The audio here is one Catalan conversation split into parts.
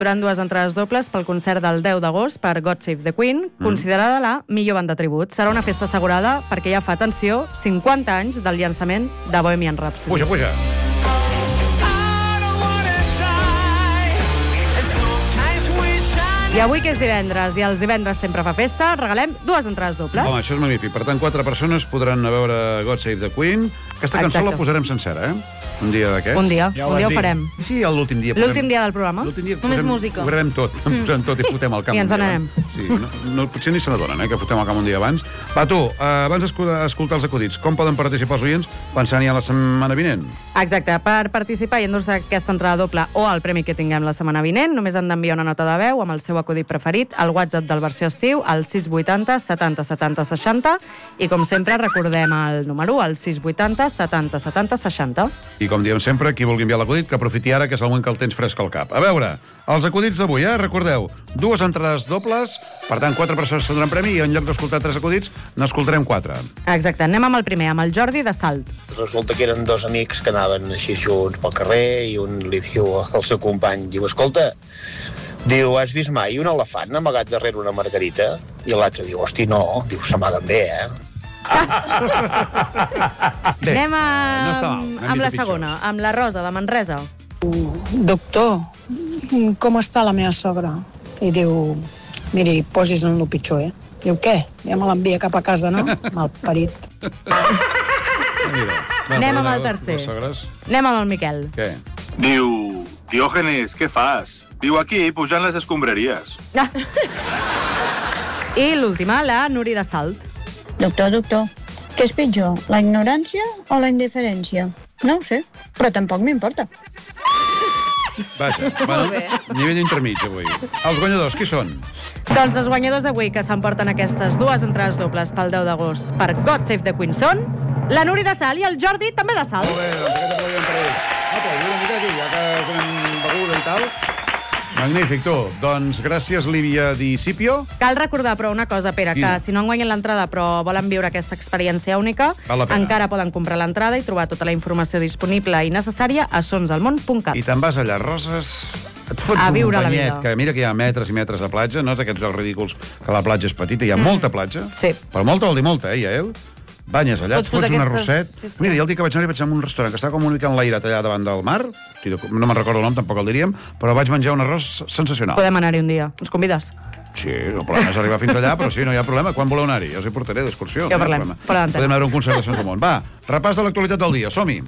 durant 2 entrades dobles pel concert del 10 d'agost per God Save the Queen, considerada la millor banda tribut. Serà una festa assegurada perquè ja fa, atenció, 50 anys del llançament de Bohemian Rhapsody. Puja, puja. I avui, que és divendres, i els divendres sempre fa festa, regalem 2 entrades dobles. Home, això és magnífic. Per tant, 4 persones podran anar a veure God Save the Queen. Aquesta cançó la posarem sencera, Un dia d'aquests. Un dia ho farem. Sí, l'últim dia. L'últim dia del programa? Només música. Ho gravem tot, posem tot i fotem el camp. I ens n'anem. Sí, potser ni se n'adonen, que fotem el camp un dia abans. Va, tu, abans d'escoltar els acudits, com poden participar els oients pensant ja la setmana vinent? Exacte, per participar i endur-se aquesta entrada doble o el premi que tinguem la setmana vinent, només han d'enviar una nota de veu amb el seu acudit preferit al WhatsApp del Versió Estiu, al 680 70 70 60, i com sempre recordem el número, al 680 70 70 60. I com diem sempre, qui vulgui enviar l'acudit, que aprofiti ara, que és el moment que el tens fresc al cap. A veure, els acudits d'avui, recordeu, 2 entrades dobles, per tant, 4 persones tindran premi, i en lloc d'escoltar 3 acudits, n'escoltarem 4. Exacte, anem amb el primer, amb el Jordi de Salt. Resulta que eren 2 amics que anaven així junts pel carrer i un li diu al seu company, diu, escolta, diu, has vist mai un elefant amagat darrere una margarita? I l'altre diu, hosti, no, diu, s'amaguen bé, Bé, anem no està mal, amb la segona, amb la Rosa, de Manresa. Doctor, com està la meva sogra? I diu, miri, posis en el pitjor, Diu, què? Ja me l'envia cap a casa, no? Malparit. Anem amb el tercer. Anem amb el Miquel. Què? Diu, Diògenes, què fas? Diu, aquí, pujant les escombraries. I l'última, la Núria de Salt. Doctor, què és pitjor, la ignorància o la indiferència? No ho sé, però tampoc m'importa. Vaja, nivell intermig avui. Els guanyadors, qui són? Doncs els guanyadors d'avui que s'emporten aquestes 2 entrades dobles pel 10 d'agost per God Save the Queen són la Núria de Salt i el Jordi també de Salt. Molt bé, doncs aquest aplaudiment per ells. Aplaudim una mica aquí, ja que tenen beguda i tal. Magnífic, tu. Doncs gràcies, Lívia Di Cipio. Cal recordar, però, una cosa, Pere, que si no han guanyat l'entrada però volen viure aquesta experiència única, encara poden comprar l'entrada i trobar tota la informació disponible i necessària a sonsalmón.cat. I te'n vas allà, Roses, et fots a viure un la banyet, vida. que mira que hi ha metres i metres de platja, no és aquests jocs ridículs que la platja és petita, hi ha molta platja. Sí. Però molta vol dir molta, Yael? Banyes allà, et fots un arrosset. Sí. Mira, jo el dia que vaig anar vaig anar a un restaurant que estava com una mica enlairat allà davant del mar, no me'n recordo el nom, tampoc el diríem, però vaig menjar un arròs sensacional. Podem anar-hi un dia. Ens convides? Sí, el problema és arribar fins allà, però sí, no hi ha problema. Quan voleu anar-hi? Ja us hi portaré d'excursió. Ja parlem, fora d'antena. Podem anar a un concert de Sant Ramon. Va, repàs de l'actualitat del dia, som-hi.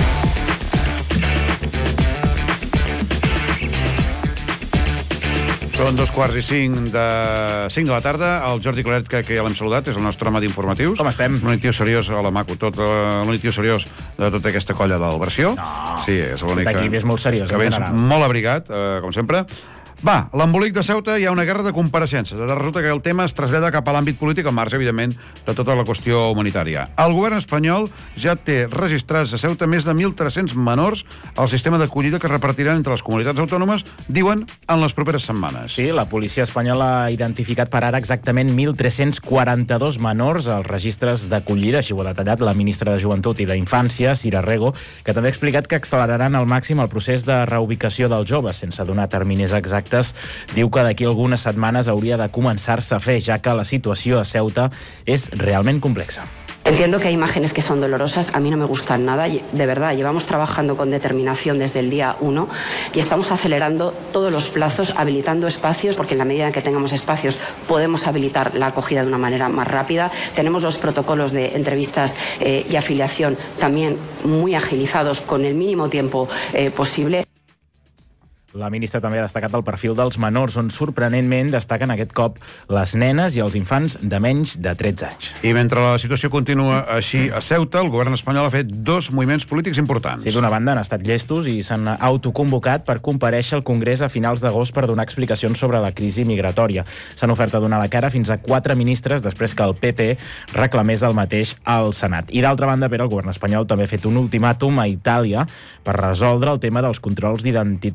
Són 2:45 de la tarda. El Jordi Claret, que ja l'hem saludat, és el nostre home d'informatius. Com estem? L'únic tio seriós, hola maco, l'únic tio seriós de tota aquesta colla del Versió. No, sí, és l'únic tot aquí és molt seriós, que en vens general. molt abrigat, com sempre. Va, l'embolic de Ceuta, hi ha una guerra de compareixences. Ara resulta que el tema es trasllada cap a l'àmbit polític, al marge, evidentment, de tota la qüestió humanitària. El govern espanyol ja té registrats a Ceuta més de 1.300 menors al sistema d'acollida que repartiran entre les comunitats autònomes, diuen, en les properes setmanes. Sí, la policia espanyola ha identificat per ara exactament 1.342 menors als registres d'acollida, així ho ha detallat la ministra de Joventut i d'Infància, Sira Rego, que també ha explicat que acceleraran al màxim el procés de reubicació dels joves, sense donar terminis exactes. Diu que d'aquí algunes setmanes hauria de començar-se a fer, ja que la situació a Ceuta és realment complexa. Entiendo que hay imágenes que son dolorosas, a mí no me gustan nada, de verdad, llevamos trabajando con determinación desde el día 1 y estamos acelerando todos los plazos, habilitando espacios, porque en la medida en que tengamos espacios podemos habilitar la acogida de una manera más rápida. Tenemos los protocolos de entrevistas y afiliación también muy agilizados con el mínimo tiempo posible. La ministra també ha destacat el perfil dels menors, on sorprenentment destaquen aquest cop les nenes i els infants de menys de 13 anys. I mentre la situació continua així a Ceuta, el govern espanyol ha fet 2 moviments polítics importants. Sí, d'una banda han estat llestos i s'han autoconvocat per comparèixer al Congrés a finals d'agost per donar explicacions sobre la crisi migratòria. S'han ofert a donar la cara fins a 4 ministres després que el PP reclamés el mateix al Senat. I d'altra banda, el govern espanyol també ha fet un ultimàtum a Itàlia per resoldre el tema dels controls d'identitat.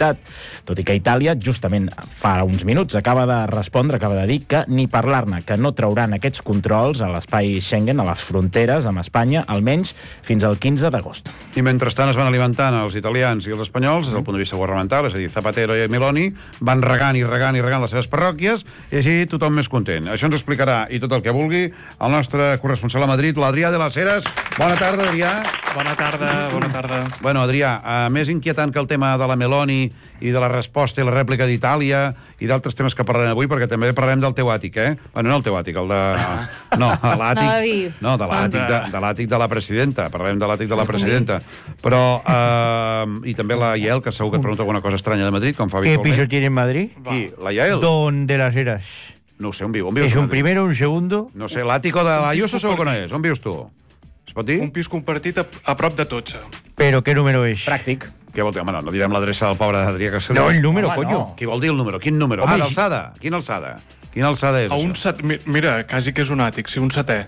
tot i que Itàlia, justament fa uns minuts, acaba de respondre, acaba de dir que ni parlar-ne, que no trauran aquests controls a l'espai Schengen, a les fronteres amb Espanya, almenys fins al 15 d'agost. I mentrestant es van alimentant els italians i els espanyols des del punt de vista governamental, és a dir, Zapatero i Meloni van regant les seves parròquies i així tothom més content. Això ens ho explicarà i tot el que vulgui el nostre corresponsal a Madrid, l'Adrià de les Heres. Bona tarda, Adrià. Bona tarda. Bueno, Adrià, més inquietant que el tema de la Meloni i de la resposta i la rèplica d'Itàlia i d'altres temes que parlarem avui, perquè també parlarem del teu àtic, Bueno, no el teu àtic, el de... No, l'àtic... No, de l'àtic de la presidenta. Parlarem de l'àtic de la presidenta. Però... I també la Yael, que segur que et pregunta alguna cosa estranya de Madrid, com fa ¿Qué piso tiene en Madrid? Qui? La Yael? Don de las Heras. No ho sé, on vius? ¿Es un primero, un segundo? No sé, l'àtico de l'Ayuso segur que no és. On vius tu? Es pot dir? Un pis compartit a prop de Totxa. ¿Pero qué número es? Pràctic. Què vol dir? Home, no direm l'adreça del pobre Adrià que se li... No, el número, coño. Qui vol dir el número? Quin número? Home, d'alçada. Quina alçada? Quina alçada és, això? Mira, quasi que és un àtic, sí, un setè.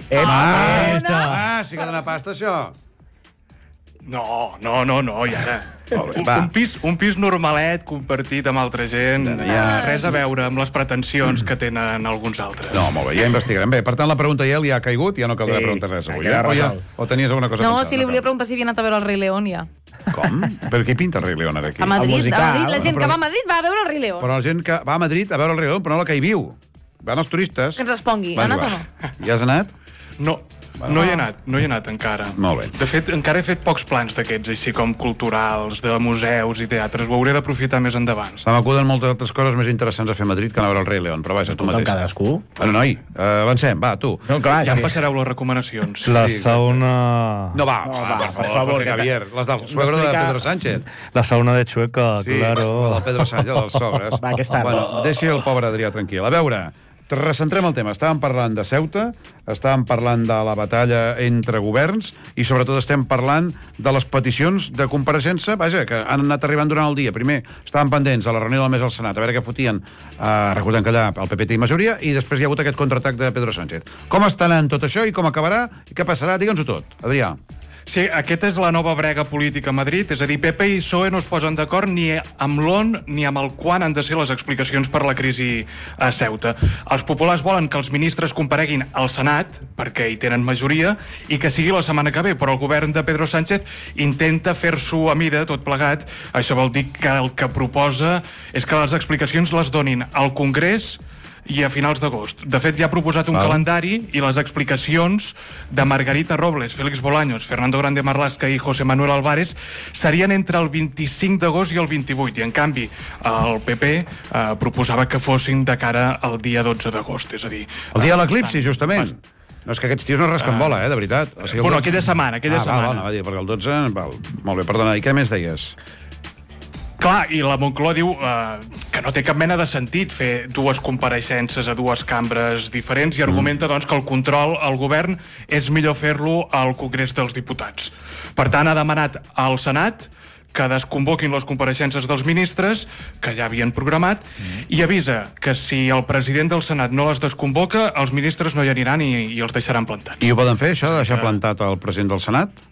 Sí que dona pasta, això. No, i ara... Un pis normalet, compartit amb altra gent, res a veure amb les pretensions que tenen alguns altres. No, molt bé, ja investigarem. Bé, per tant, la pregunta ja li ha caigut, ja no caldrà preguntar res avui. O tenies alguna cosa pensada? No, si li volia preguntar si havia anat a veure el Rei León, ja. Com? Per què pinta el Rei León ara aquí? A Madrid, la gent que va a Madrid va a veure el Rei León. Però la gent que va a Madrid a veure el Rei León, però no la que hi viu. Van els turistes. Que ens respongui, ha anat o no? Ja has anat? No. No hi he anat encara. Molt bé. De fet, encara he fet pocs plans d'aquests, així com culturals, de museus i teatres. Ho hauré d'aprofitar més endavant. Se m'acuden moltes altres coses més interessants a fer a Madrid que anar a veure el Rei León, però vaja, tu mateix. Cadascú. Bueno, noi, avancem, va, tu. No, clar, ja em passareu les recomanacions. La sauna... No, va, per favor, Javier. Les del suegro de Pedro Sánchez. La sauna de Chueca, claro. La del Pedro Sánchez, dels sogres. Va, que està. Bueno, deixi el pobre Adrià tranquil. A veure... Recentrem el tema. Estàvem parlant de Ceuta, estàvem parlant de la batalla entre governs i sobretot estem parlant de les peticions de compareixença, vaja, que han anat arribant durant el dia. Primer estàvem pendents a la reunió del mes al Senat, a veure què fotien, recordem que allà el PP té majoria, i després hi ha hagut aquest contraatac de Pedro Sánchez. Com està anant tot això i com acabarà i què passarà? Digue'ns-ho tot, Adrià. Sí, aquesta és la nova brega política a Madrid, és a dir, PP i PSOE no es posen d'acord ni amb l'on ni amb el quan han de ser les explicacions per la crisi a Ceuta. Els populars volen que els ministres compareguin al Senat, perquè hi tenen majoria, i que sigui la setmana que ve, però el govern de Pedro Sánchez intenta fer-s'ho a mida, tot plegat. Això vol dir que el que proposa és que les explicacions les donin al Congrés i a finals d'agost. De fet, ja ha proposat un calendari i les explicacions de Margarita Robles, Félix Bolaños, Fernando Grande Marlaska i José Manuel Álvarez serien entre el 25 d'agost i el 28, i en canvi el PP proposava que fossin de cara al dia 12 d'agost, és a dir... El dia de l'eclipsi, justament. No, és que aquests tios no rasquen bola, de veritat. O sigui, bueno, aquella setmana. Va dir, perquè el 12... Molt bé, perdona, i què més deies? Clar, i la Moncloa diu que no té cap mena de sentit fer dues compareixences a dues cambres diferents i argumenta doncs, que el control al govern és millor fer-lo al Congrés dels Diputats. Per tant, ha demanat al Senat que desconvoquin les compareixences dels ministres, que ja havien programat, i avisa que si el president del Senat no les desconvoca, els ministres no hi aniran i els deixaran plantats. I ho poden fer, això, de deixar plantat el president del Senat?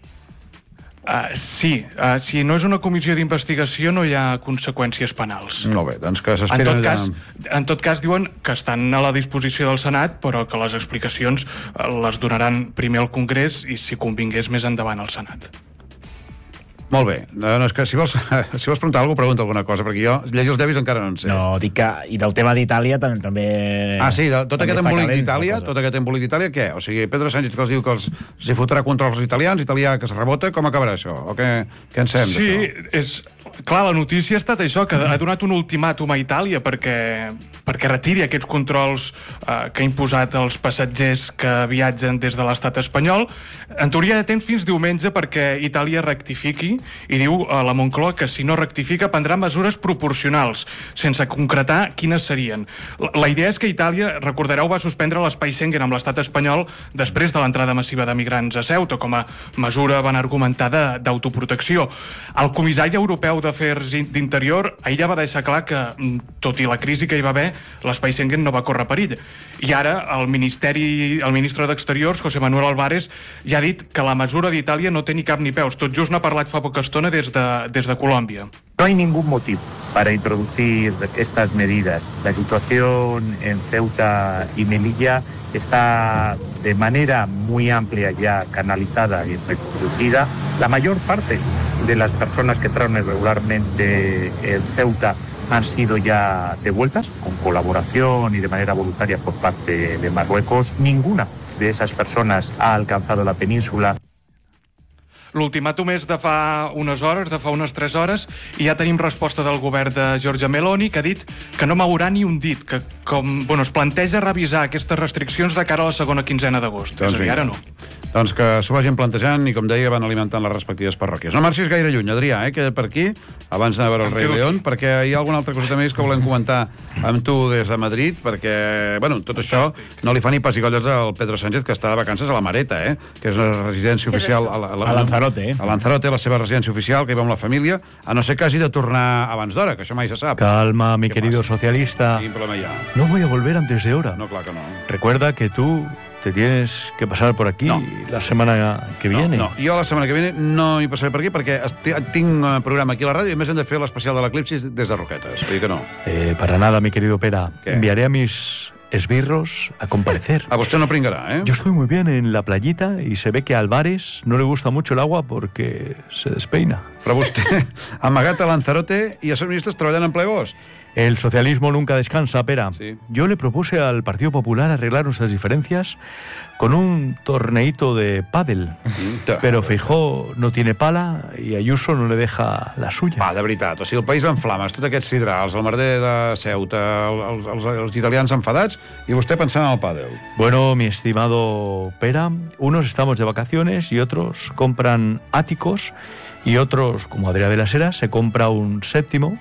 Sí, si no és una comissió d'investigació no hi ha conseqüències penals. Molt bé, doncs que s'esperen... En tot cas, diuen que estan a la disposició del Senat, però que les explicacions les donaran primer al Congrés i, si convingués, més endavant al Senat. Molt bé. No, és que si vols preguntar alguna cosa, pregunta alguna cosa, perquè jo llegir els llavis encara no en sé. No, dic que... I del tema d'Itàlia també... Sí, tot aquest embolic d'Itàlia, què? O sigui, Pedro Sánchez que els diu que els hi fotrà contra els italians, italià que es rebota, com acabarà això? O què en sembla? Sí, és... Clar, la notícia ha estat això, que ha donat un ultimàtum a Itàlia perquè retiri aquests controls que ha imposat als passatgers que viatgen des de l'estat espanyol. En teoria tens fins diumenge perquè Itàlia rectifiqui i diu a la Moncloa que si no rectifica prendrà mesures proporcionals, sense concretar quines serien. La idea és que Itàlia, recordareu, va suspendre l'espai Schengen amb l'estat espanyol després de l'entrada massiva de migrants a Ceuta, com a mesura, van argumentar, d'autoprotecció. El comissari europeu portaveu d'Afers d'Interior ahir ja va deixar clar que, tot i la crisi que hi va haver, l'espai Schengen no va córrer perill. I ara el ministre d'Exteriors, José Manuel Álvarez, ja ha dit que la mesura d'Itàlia no té ni cap ni peus. Tot just n'ha parlat fa poca estona des de Colòmbia. No hay ningún motivo para introducir estas medidas. La situación en Ceuta y Melilla está de manera muy amplia ya canalizada y reconducida. La mayor parte de las personas que entraron irregularmente en Ceuta han sido ya devueltas con colaboración y de manera voluntaria por parte de Marruecos. Ninguna de esas personas ha alcanzado la península. L'ultimàtum és de fa unes hores, de fa unes 3 hores, i ja tenim resposta del govern de Giorgia Meloni, que ha dit que no mourà ni un dit, que es planteja revisar aquestes restriccions de cara a la segona quinzena d'agost. És a dir, ara no. Doncs que s'ho vagin plantejant i, com deia, van alimentant les respectives parròquies. No marxis gaire lluny, Adrià, queda per aquí, abans d'anar a veure el Rei León, perquè hi ha alguna altra cosa més que volem comentar amb tu des de Madrid, perquè, tot això no li fa ni pessigolles al Pedro Sánchez, que està de vacances a la Mareta, que és una residència oficial a Lanzarote. A Lanzarote, la seva residència oficial, que hi va amb la família, a no ser que hagi de tornar abans d'hora, que això mai se sap. Calma, mi querido socialista. Quin problema hi ha? No voy a volver antes de hora. No, clar que no. Recuerda que tú te tienes que pasar por aquí la semana que viene. No, jo la setmana que viene no hi passaré per aquí perquè tinc programa aquí a la ràdio i a més hem de fer l'especial de l'Eclipsi des de Roquetes. Vull dir que no. Para nada, mi querido Pera. ¿Qué? Enviaré a mis esbirros a comparecer. A usted no pringará, Yo estoy muy bien en la playita y se ve que a Álvarez no le gusta mucho el agua porque se despeina. Però vostè, amagat a Lanzarote i a ser ministres treballant en ple agost. El socialismo nunca descansa, Pera. Sí. Yo le propuse al Partido Popular arreglar nuestras diferencias con un torneito de pádel. Pero Feijóo no tiene pala y Ayuso no le deja la suya. Va, de veritat, o sigui, el país en flames, tots aquests sidrals, el merder de Ceuta, els italians enfadats i vostè pensant en el pàdel. Bueno, mi estimado Pera, unos estamos de vacaciones y otros compran áticos y otros, como Adrià de las Heras, se compra un séptimo.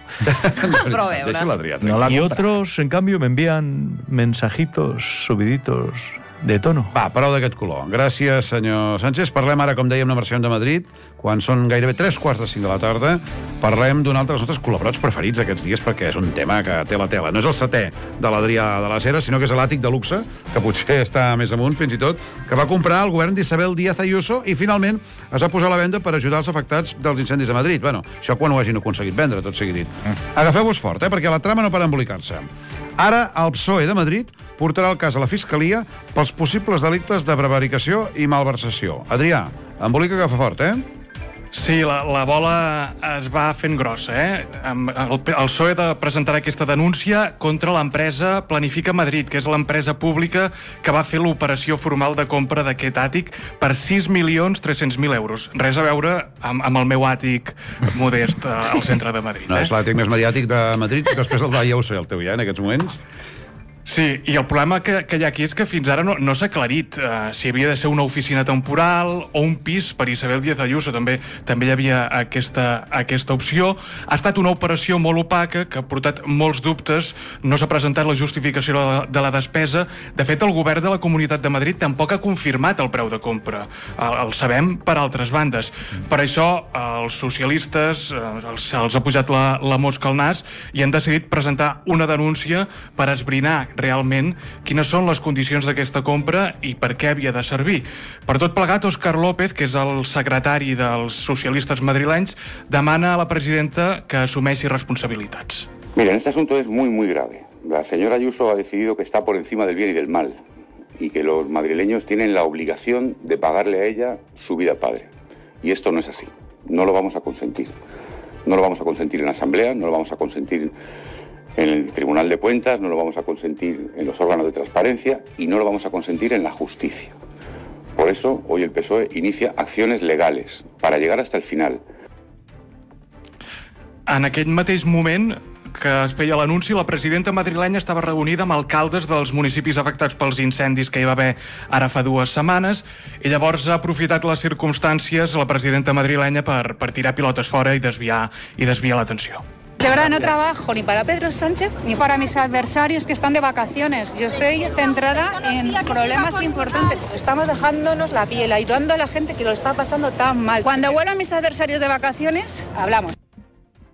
Y otros, en cambio, me envían mensajitos subiditos de tono. Va, prou d'aquest color. Gràcies, senyor Sánchez. Parlem ara, com dèiem, una versió de Madrid, quan són gairebé 3:45 de la tarda. Parlem d'un altre dels nostres col·laboradors preferits aquests dies, perquè és un tema que té la tela. No és el setè de l'Adrià de les Heras, sinó que és l'àtic de luxe, que potser està més amunt, fins i tot, que va comprar el govern d'Isabel Díaz Ayuso i finalment es va posar a la venda per ajudar els afectats dels incendis de Madrid. Bueno, això quan ho hagin aconseguit vendre, tot sigui dit. Agafeu-vos fort, perquè la trama no para d'embolicar-se. Ara, el PSOE de Madrid portarà el cas a la Fiscalia pels possibles delictes de prevaricació i malversació. Adrià, embolica que fa fort, Sí, la bola es va fent grossa, El PSOE presentarà aquesta denúncia contra l'empresa Planifica Madrid, que és l'empresa pública que va fer l'operació formal de compra d'aquest àtic per 6.300.000 euros. Res a veure amb el meu àtic modest al centre de Madrid. No, és l'àtic més mediàtic de Madrid, que després el ja ho sé, el teu en aquests moments. Sí, i el problema que hi ha aquí és que fins ara no s'ha aclarit si havia de ser una oficina temporal o un pis per Isabel Díaz Ayuso. També hi havia aquesta opció. Ha estat una operació molt opaca que ha portat molts dubtes. No s'ha presentat la justificació de la despesa. De fet, el govern de la Comunitat de Madrid tampoc ha confirmat el preu de compra. El sabem per altres bandes. Per això, els socialistes se'ls ha pujat la mosca al nas i han decidit presentar una denúncia per esbrinar realment quines són les condicions d'aquesta compra i per què havia de servir. Per tot plegat, Òscar López, que és el secretari dels socialistes madrilenys, demana a la presidenta que assumeixi responsabilitats. Mira, este asunto es muy, muy grave. La señora Ayuso ha decidido que está por encima del bien y del mal y que los madrileños tienen la obligación de pagarle a ella su vida padre. Y esto no es así. No lo vamos a consentir. No lo vamos a consentir en la Asamblea, no lo vamos a consentir en el Tribunal de Cuentas, no lo vamos a consentir en los órganos de transparencia y no lo vamos a consentir en la justicia. Por eso, hoy el PSOE inicia acciones legales para llegar hasta el final. En aquell mateix moment que es feia l'anunci, la presidenta madrilenya estava reunida amb alcaldes dels municipis afectats pels incendis que hi va haver ara fa 2 setmanes i llavors ha aprofitat les circumstàncies la presidenta madrilenya per tirar pilotes fora i desviar l'atenció. De verdad, no trabajo ni para Pedro Sánchez ni para mis adversarios que están de vacaciones. Yo estoy centrada en problemas importantes. Estamos dejándonos la piel, ayudando a la gente que lo está pasando tan mal. Cuando vuelvan mis adversarios de vacaciones, hablamos.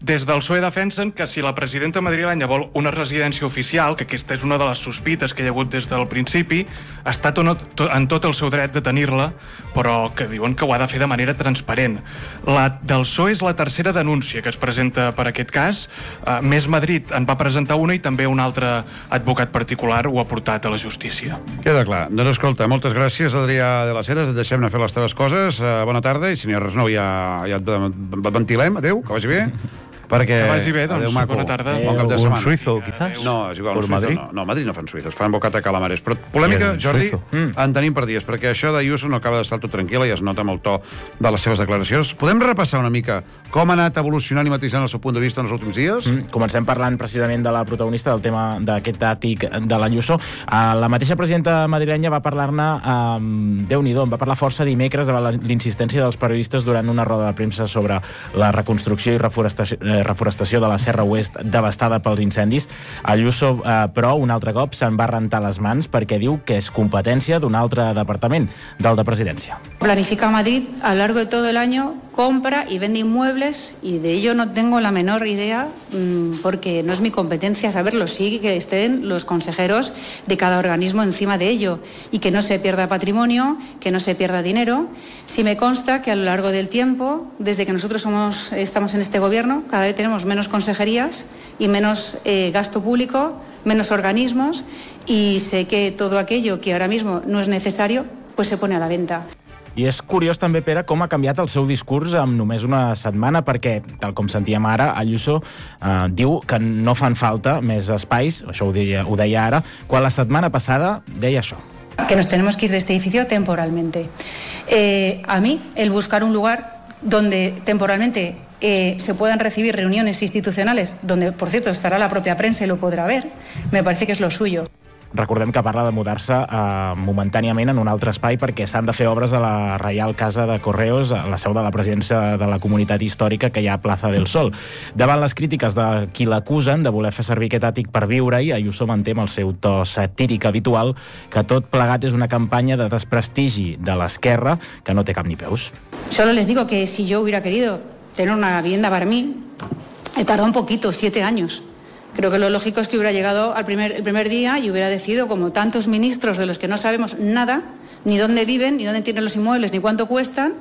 Des del PSOE defensen que si la presidenta madrilenya vol una residència oficial, que aquesta és una de les sospites que hi ha hagut des del principi, està en tot el seu dret de tenir-la, però que diuen que ho ha de fer de manera transparent. La del PSOE és la tercera denúncia que es presenta per aquest cas. Més Madrid en va presentar una i també un altre advocat particular ho ha portat a la justícia. Queda clar. Doncs escolta, moltes gràcies, Adrià de les Heres. Et deixem anar a fer les teves coses. Bona tarda, i si n'hi ha res nou ja et ventilem. Adéu, que vagi bé. Perquè... Que vagi bé, doncs, bona tarda. Bon cap de setmana. Un suïzo, quizás? No, és igual, un suïzo Madrid? no. Madrid no fan suïzos, fan bocata calamares. Però polèmica, Jordi, en tenim per dies, perquè això d'Ayuso no acaba d'estar tot tranquil·la i es nota amb el to de les seves declaracions. Podem repassar una mica com ha anat evolucionant i matisant el seu punt de vista en els últims dies? Comencem parlant precisament de la protagonista del tema d'aquest àtic de l'Ayuso. La mateixa presidenta madrilenya va parlar-ne, Déu-n'hi-do, va parlar força dimecres davant l'insistència dels periodistes durant una roda de premsa sobre la reconstrucció i reforestació de la Serra Oest devastada pels incendis. Ayuso, però, un altre cop se'n va rentar les mans perquè diu que és competència d'un altre departament, del de Presidència. Planifica Madrid a lo largo de todo el año, compra y vende inmuebles y de ello no tengo la menor idea porque no es mi competencia saberlo. Sí que estén los consejeros de cada organismo encima de ello y que no se pierda patrimonio, que no se pierda dinero. Sí me consta que a lo largo del tiempo, desde que nosotros estamos en este gobierno, cada vez tenemos menos consejerías y menos gasto público, menos organismos y sé que todo aquello que ahora mismo no es necesario, pues se pone a la venta. I és curiós també, Pere, com ha canviat el seu discurs en només una setmana, perquè, tal com sentíem ara, Ayuso diu que no fan falta més espais, això ho deia ara, quan la setmana passada deia això. Que nos tenemos que ir de este edificio temporalmente. A mí, el buscar un lugar donde temporalmente se puedan recibir reuniones institucionales, donde, por cierto, estará la propia prensa y lo podrá ver, me parece que es lo suyo. Recordem que parla de mudar-se momentàniament en un altre espai perquè s'han de fer obres a la Reial Casa de Correos, a la seu de la presidència de la comunitat històrica que hi ha a Plaza del Sol. Davant les crítiques de qui l'acusen de voler fer servir aquest àtic per viure-hi, Ayuso manté amb el seu to satíric habitual que tot plegat és una campanya de desprestigi de l'esquerra que no té cap ni peus. Solo les digo que si yo hubiera querido tener una vivienda para mí, he tardado un poquito, 7 años. Creo que lo lógico es que hubiera llegado el primer día y hubiera decidido, como tantos ministros de los que no sabemos nada, ni dónde viven, ni dónde tienen los inmuebles, ni cuánto cuestan,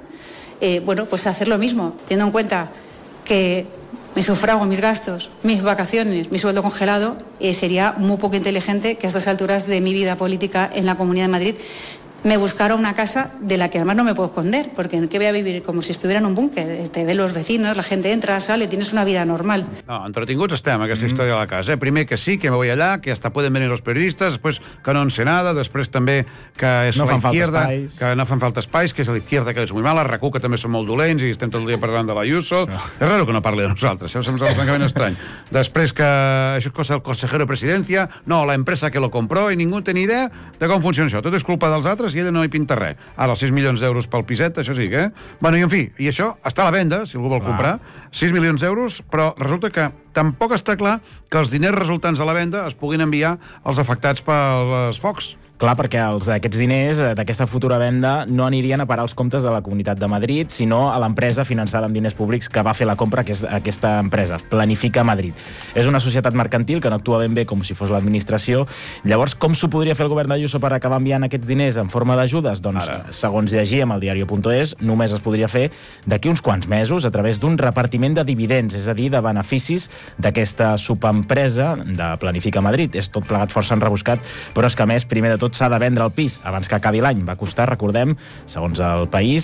pues hacer lo mismo, teniendo en cuenta que mi sufrago, mis gastos, mis vacaciones, mi sueldo congelado, sería muy poco inteligente que a estas alturas de mi vida política en la Comunidad de Madrid me buscara una casa de la que además no me puedo esconder, porque no que voy a vivir como si estuviera en un búnquer. Te ven los vecinos, la gente entra, sale, tienes una vida normal. No, entretinguts estem, aquesta història de la casa. Primer que sí, que me voy allá, que hasta pueden venir los periodistas, després que no en sé nada, després també que és no la izquierda, que no fan falta espais, que és la izquierda que és muy mala, RAC1 que també són molt dolents i estem tot el dia parlant de l'Ayuso. No. És raro que no parli de nosaltres, això sembla francament estrany. Després que això és cosa del consejero de presidència, no, la empresa que lo compró i ningú té ni idea de com funciona això. Tot és culpa dels altres i ella no hi pinta res. Ara, els 6 milions d'euros pel piset, això sí que... Bueno, i en fi, i això està a la venda, si algú vol comprar, 6 milions d'euros, però resulta que tampoc està clar que els diners resultants a la venda es puguin enviar als afectats pels focs. Clar, perquè aquests diners d'aquesta futura venda no anirien a parar als comptes de la Comunitat de Madrid, sinó a l'empresa finançada amb diners públics que va fer la compra, que és aquesta empresa, Planifica Madrid. És una societat mercantil que no actua ben bé com si fos l'administració. Llavors, com s'ho podria fer el govern d'Ayuso per acabar enviant aquests diners en forma d'ajudes? Doncs, segons llegíem al diario.es, només es podria fer d'aquí uns quants mesos a través d'un repartiment de dividends, és a dir, de beneficis d'aquesta subempresa de Planifica Madrid. És tot plegat força enrebuscat, però és que, a més, primer de tot, s'ha de vendre el pis abans que acabi l'any. Va costar, recordem, segons el País,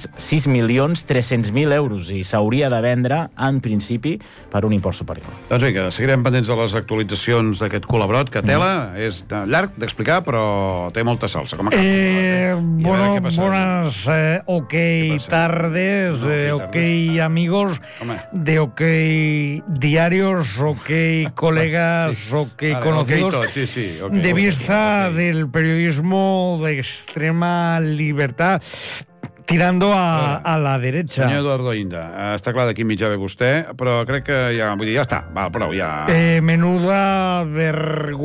6.300.000 euros i s'hauria de vendre, en principi, per un import superior. Doncs vinga, seguirem pendents de les actualitzacions d'aquest colabrot, que tela és llarg d'explicar, però té molta salsa. Com a bueno, buenas tardes, amigos de diarios, colegas, conocidos, de vista del periodismo de extrema libertad, tirando a la derecha. Senyor Eduardo Inda, està clar de quin mitjà ve vostè, però crec que ja, vull dir, ja està, va, prou, ja... Menuda vergüenza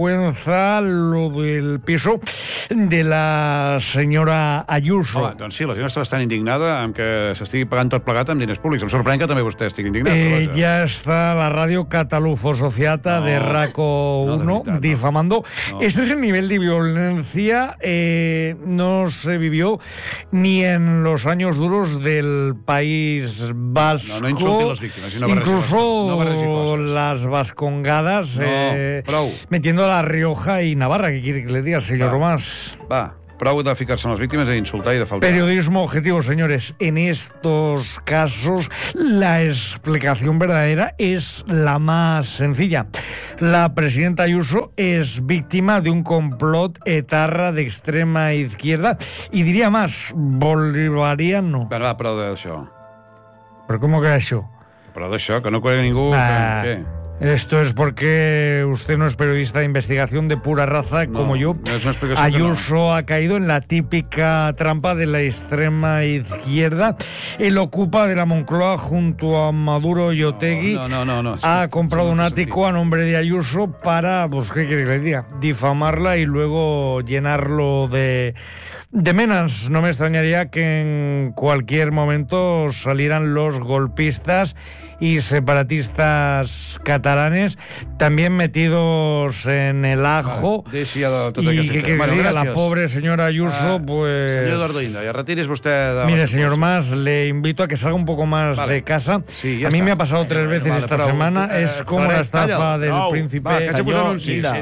cabeza lo del piso de la senyora Ayuso. Home, doncs sí, la gent està bastant indignada amb que s'estigui pagant tot plegat amb diners públics. Em sorprèn que també vostè estigui indignat. Ya está la radio Catalufo Sociata de RACO 1 difamando. Este es el nivel de violencia, no se vivió ni en los años duros del País Vasco. No insulti les víctimes. Incluso las vascongadas, metiendo a La Rioja y Navarra. ¿Qué quiere que le diga, señor Mas? Va, prou de ficar-se en les víctimes i d'insultar i de faltar. Periodismo objetivo, señores. En estos casos, la explicación verdadera es la más sencilla. La presidenta Ayuso es víctima de un complot etarra de extrema izquierda y diría más, bolivariano. Va, prou d'això. ¿Pero cómo que això? Prou d'això, que no cuelgue ningú. ¿Qué? Esto es porque usted no es periodista de investigación de pura raza como yo. Ayuso ha caído en la típica trampa de la extrema izquierda. Él ocupa de la Moncloa junto a Maduro y Otegi. Ha comprado un ático a nombre de Ayuso para, pues, ¿qué quiere que le diga? Difamarla y luego llenarlo de menas. No me extrañaría que en cualquier momento salieran los golpistas y separatistas catalanes también metidos en el ajo. Y que la pobre señora Ayuso, pues... Señor Eduardo Inda, ya retires usted... Mire, señor Mas, le invito a que salga un poco más de casa. Sí, a mí me ha pasado 3 veces esta semana. Es como la estafa del príncipe. Senyor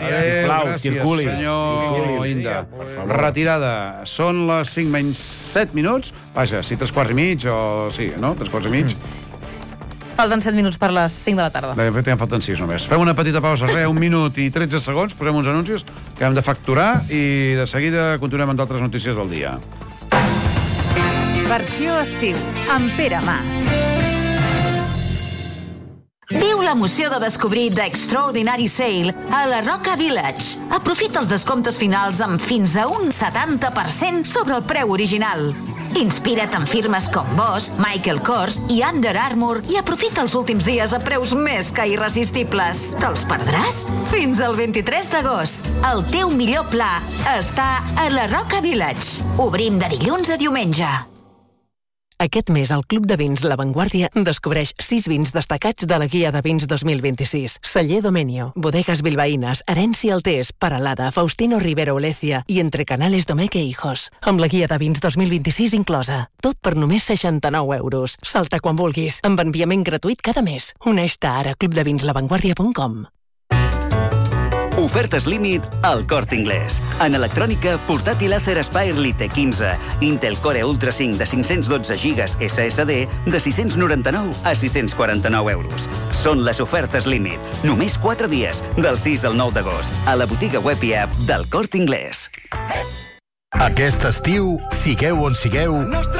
Inda, retirada. Són les 5:07. Vaja, si 3:15 o... Sí, no? 3:15. Falten 7 minuts per les 5 de la tarda. De fet, ja en falten 6 només. Fem una petita pausa, 1 minut i 13 segons, posem uns anuncis que hem de facturar i de seguida continuem amb d'altres notícies del dia. Versió estiu, amb Pere Mas. Viu l'emoció de descobrir The Extraordinary Sale a la Roca Village. Aprofita els descomptes finals amb fins a un 70% sobre el preu original. Inspira't en firmes com Boss, Michael Kors i Under Armour i aprofita els últims dies a preus més que irresistibles. Te'ls perdràs? Fins al 23 d'agost. El teu millor pla està a la Roca Village. Obrim de dilluns a diumenge. Aquest mes, el Club de Vins La Vanguardia descobreix 6 vins destacats de la Guia de Vins 2026. Celler Domenio, Bodegas Bilbaínas, Herencia Altés, Paralada, Faustino Rivero Olecia i Entre Canales Domeque Hijos. Amb la Guia de Vins 2026 inclosa. Tot per només 69 euros. Salta quan vulguis, amb enviament gratuït cada mes. Uneix-te ara a clubdevinslavanguardia.com. Ofertes límit al Corte Inglés. En electrònica, portàtil Acer Aspire Lite 15, Intel Core Ultra 5 de 512 GB SSD de 699 a 649 euros. Són les ofertes límit. Només 4 dies, del 6 al 9 d'agost, a la botiga web i app del Corte Inglés. Aquest estiu, sigueu on sigueu,